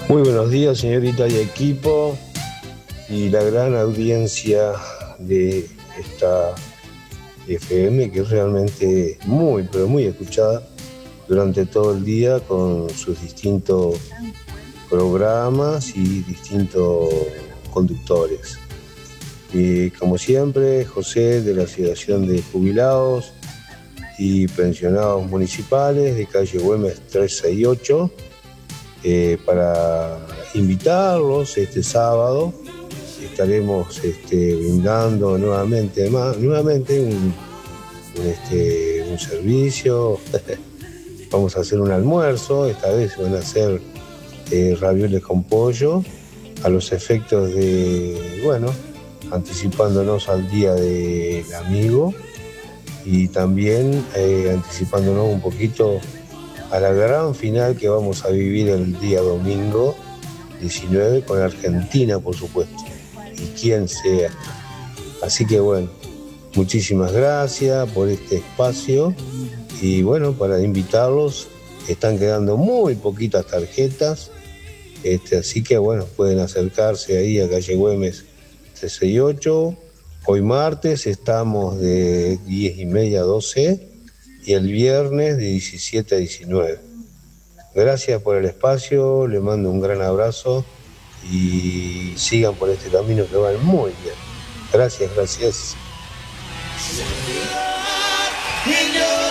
Muy buenos días, señorita y equipo, y la gran audiencia de esta FM, que es realmente muy, pero muy escuchada durante todo el día con sus distintos programas y distintos conductores. Y como siempre, José, de la Asociación de Jubilados y Pensionados Municipales de calle Güemes 368, para invitarlos este sábado. Estaremos brindando nuevamente un servicio. Vamos a hacer un almuerzo, esta vez van a hacer ravioles con pollo, a los efectos de, bueno, anticipándonos al Día del Amigo y también anticipándonos un poquito a la gran final que vamos a vivir el día domingo 19 con Argentina, por supuesto, y quien sea. Así que bueno, muchísimas gracias por este espacio y bueno, para invitarlos, están quedando muy poquitas tarjetas, así que bueno, pueden acercarse ahí a calle Güemes 368. Hoy martes estamos de 10:30 a 12 y el viernes de 17 a 19. Gracias por el espacio, le mando un gran abrazo y sigan por este camino que van muy bien. Gracias.